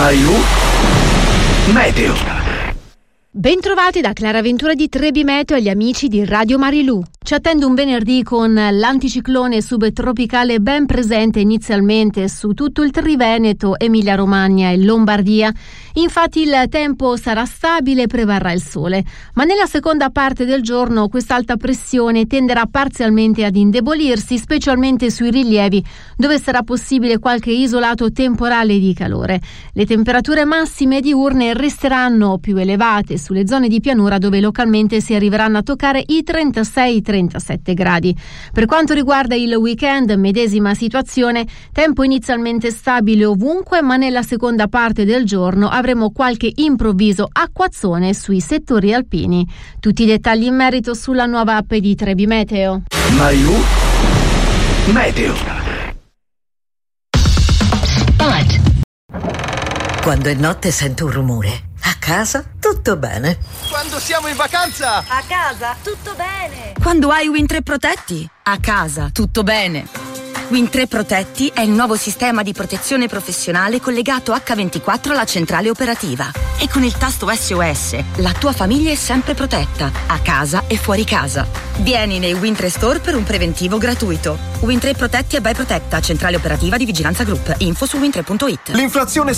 Marilù Meteo. Bentrovati da Clara Ventura di Trebi Meteo e gli amici di Radio Marilù. Ci attende un venerdì con l'anticiclone subtropicale ben presente inizialmente su tutto il Triveneto, Emilia-Romagna e Lombardia. Infatti il tempo sarà stabile e prevarrà il sole, ma nella seconda parte del giorno quest'alta pressione tenderà parzialmente ad indebolirsi, specialmente sui rilievi dove sarà possibile qualche isolato temporale di calore. Le temperature massime diurne resteranno più elevate sulle zone di pianura dove localmente si arriveranno a toccare i 36-37 gradi. Per quanto riguarda il weekend, medesima situazione, tempo inizialmente stabile ovunque, ma nella seconda parte del giorno avremo qualche improvviso acquazzone sui settori alpini. Tutti i dettagli in merito sulla nuova app di Trebi Meteo. Marilù Meteo. Quando è notte sento un rumore. A casa tutto bene. Quando siamo in vacanza! A casa tutto bene. Quando hai Wind Tre Protetti? A casa tutto bene. Wind Tre Protetti è il nuovo sistema di protezione professionale collegato H24 alla centrale operativa. E con il tasto SOS la tua famiglia è sempre protetta, a casa e fuori casa. Vieni nei Wind Tre Store per un preventivo gratuito. Wind Tre Protetti e by Protetta, centrale operativa di Vigilanza Group. Info su windtre.it. L'inflazione